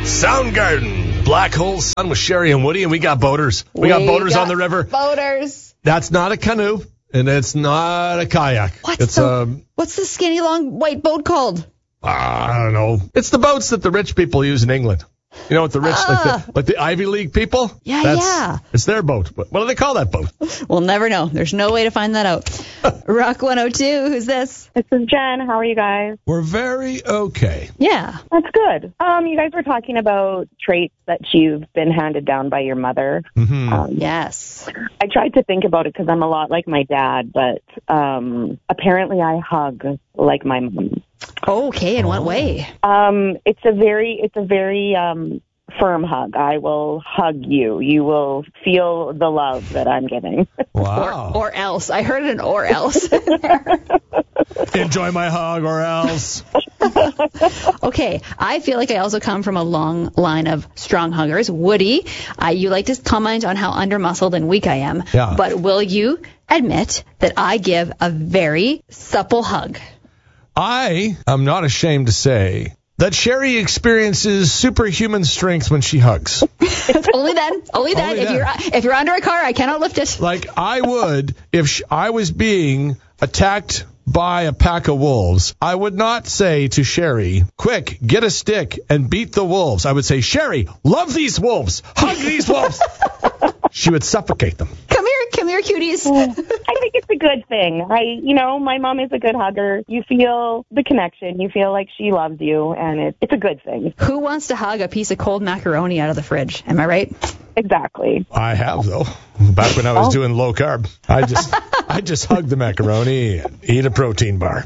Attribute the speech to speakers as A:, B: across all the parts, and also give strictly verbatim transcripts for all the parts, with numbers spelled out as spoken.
A: Soundgarden, Black Hole Sun with Sherry and Woody, and we got boaters. We, we got boaters got on the river.
B: Boaters.
A: That's not a canoe, and it's not a kayak.
B: What's
A: it's
B: the,
A: a,
B: what's the skinny long white boat called?
A: Uh, I don't know. It's the boats that the rich people use in England. You know what the rich,
B: uh,
A: like, the, like the Ivy League people?
B: Yeah,
A: That's,
B: yeah.
A: It's their boat. What, what do they call that boat?
B: We'll never know. There's no way to find that out. Rock one oh two, who's this?
C: This is Jen. How are you guys?
A: We're very okay.
B: Yeah.
C: That's good. Um, you guys were talking about traits that you've been handed down by your mother.
A: Mm-hmm.
C: Um,
B: Yes.
C: I tried to think about it because I'm a lot like my dad, but um, apparently I hug like my mom.
B: Okay, in what way?
C: Um, it's a very, it's a very um, firm hug. I will hug you. You will feel the love that I'm giving.
A: Wow.
B: Or, or else. I heard an or else.
A: Enjoy my hug or else.
B: Okay, I feel like I also come from a long line of strong huggers. Woody, uh, you like to comment on how under-muscled and weak I am.
A: Yeah.
B: But will you admit that I give a very supple hug?
A: I am not ashamed to say that Sherry experiences superhuman strength when she hugs.
B: Only then. Only then.
A: Only
B: if
A: then.
B: you're if you're under a car, I cannot lift it.
A: Like I would if sh- I was being attacked by a pack of wolves. I would not say to Sherry, quick, get a stick and beat the wolves. I would say, Sherry, love these wolves. Hug these wolves. She would suffocate them.
B: Come here, come here, cuties.
C: I think it's a good thing. I, you know, my mom is a good hugger. You feel the connection. You feel like she loves you, and it, it's a good thing.
B: Who wants to hug a piece of cold macaroni out of the fridge? Am I right?
C: Exactly.
A: I have, though. Back when I was oh. doing low carb, I just I just hug the macaroni and eat a protein bar.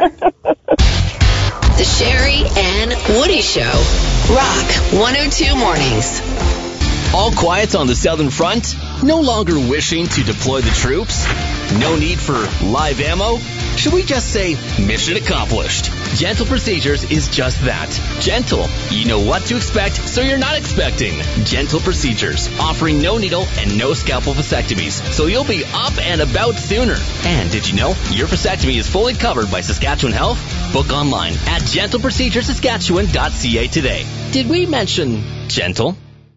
D: The Sherry and Woody Show. Rock one oh two Mornings.
E: All quiet on the Southern Front? No longer wishing to deploy the troops? No need for live ammo? Should we just say mission accomplished? Gentle Procedures is just that. Gentle. You know what to expect, so you're not expecting. Gentle Procedures, offering no needle and no scalpel vasectomies, so you'll be up and about sooner. And did you know your vasectomy is fully covered by Saskatchewan Health? Book online at gentle procedure saskatchewan dot c a today. Did we mention gentle?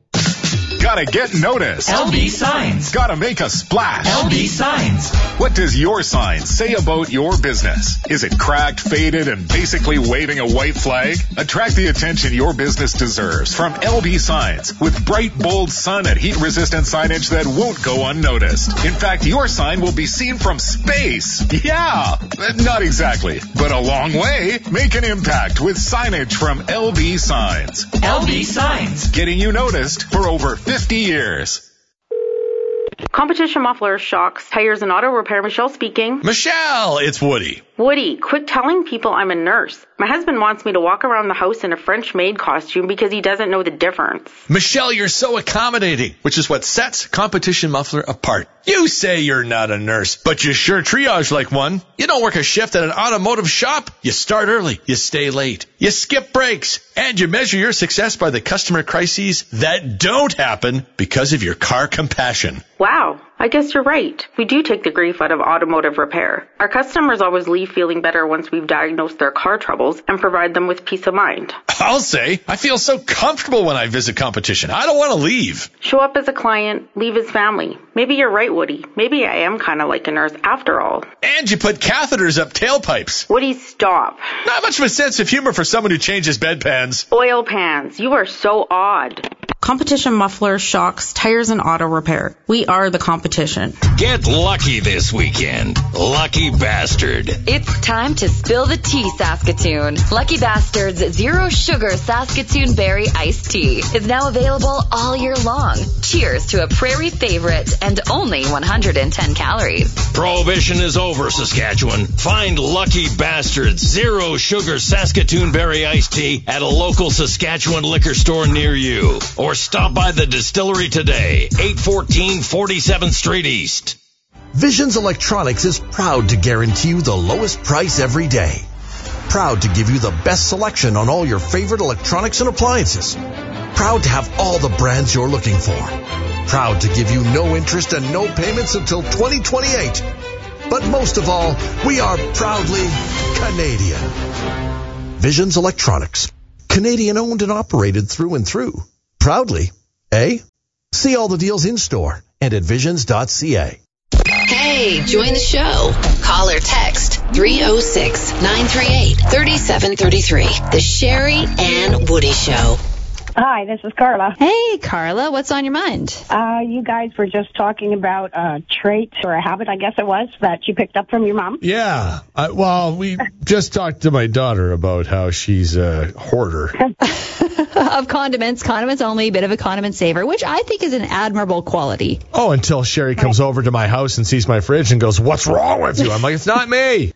F: Gotta get noticed.
G: L B Signs.
F: Gotta make a splash.
G: L B Signs.
F: What does your sign say about your business? Is it cracked, faded, and basically waving a white flag? Attract the attention your business deserves from L B Signs with bright, bold, sun and heat-resistant signage that won't go unnoticed. In fact, your sign will be seen from space. Yeah, not exactly, but a long way. Make an impact with signage from L B Signs.
G: L B Signs.
F: Getting you noticed for over fifty years.
H: Competition Muffler, Shocks, Tires, and Auto Repair. Michelle speaking.
A: Michelle, it's Woody.
H: Woody, quit telling people I'm a nurse. My husband wants me to walk around the house in a French maid costume because he doesn't know the difference.
A: Michelle, you're so accommodating, which is what sets Competition Muffler apart. You say you're not a nurse, but you sure triage like one. You don't work a shift at an automotive shop. You start early, you stay late, you skip breaks, and you measure your success by the customer crises that don't happen because of your car compassion.
H: Wow, I guess you're right. We do take the grief out of automotive repair. Our customers always leave feeling better once we've diagnosed their car troubles and provide them with peace of mind.
A: I'll say, I feel so comfortable when I visit Competition. I don't want to leave.
H: Show up as a client, leave as family. Maybe you're right, Woody. Maybe I am kind of like a nurse after all.
A: And you put catheters up tailpipes.
H: Woody, stop.
A: Not much of a sense of humor for someone who changes bedpans.
H: Oil pans. You are so odd. Competition Muffler, Shocks, Tires, and Auto Repair. We are the competition.
I: Get lucky this weekend. Lucky Bastard.
J: It's time to spill the tea, Saskatoon. Lucky Bastard's Zero Sugar Saskatoon Berry Iced Tea is now available all year long. Cheers to a prairie favorite and only one hundred ten calories.
I: Prohibition is over, Saskatchewan. Find Lucky Bastard's Zero Sugar Saskatoon Berry Iced Tea at a local Saskatchewan liquor store near you. Or stop by the distillery today, eight fourteen forty-seventh Street East.
K: Visions Electronics is proud to guarantee you the lowest price every day. Proud to give you the best selection on all your favorite electronics and appliances. Proud to have all the brands you're looking for. Proud to give you no interest and no payments until twenty twenty-eight. But most of all, we are proudly Canadian. Visions Electronics. Canadian owned and operated through and through. Proudly, eh? See all the deals in store and at visions dot c a.
D: Hey, join the show. Call or text three oh six, nine three eight, three seven three three. The Sherry and Woody Show.
L: Hi, this is Carla.
B: Hey, Carla, what's on your mind?
L: Uh, you guys were just talking about a trait or a habit, I guess it was, that you picked up from your mom.
A: Yeah. Uh, well, we just talked to my daughter about how she's a hoarder.
B: Of condiments, condiments only, bit of a condiment saver, which I think is an admirable quality.
A: Oh, until Sherry comes over to my house and sees my fridge and goes, "What's wrong with you?" I'm like, "It's not me."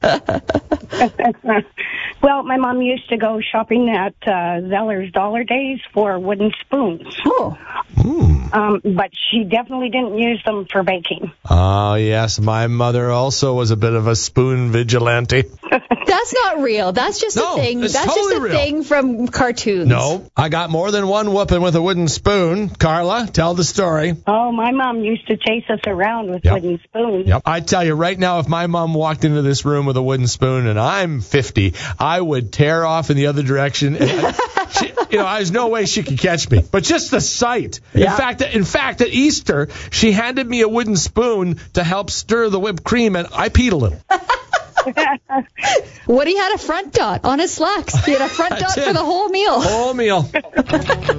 L: Well, my mom used to go shopping at uh, Zeller's Dollar Days for wooden spoons.
B: Oh.
A: Mm.
L: Um, but she definitely didn't use them for baking.
A: Oh, yes. My mother also was a bit of a spoon vigilante.
B: That's not real. That's just
A: No,
B: a thing.
A: it's
B: That's
A: totally
B: just a
A: real.
B: thing from cartoons.
A: No, I got more than one whooping with a wooden spoon. Carla, tell the story.
L: Oh, my mom used to chase us around with
A: Yep.
L: wooden spoons.
A: Yep. I tell you right now, if my mom walked into this room with a wooden spoon and I'm fifty, I would tear off in the other direction. And I, she, you know, there's no way she could catch me. But just the sight.
B: Yeah.
A: In fact, in fact, at Easter, she handed me a wooden spoon to help stir the whipped cream, and I peed a little.
B: Woody had a front dot on his slacks. He had a front
A: I
B: dot
A: did.
B: for the whole meal.
A: Whole meal.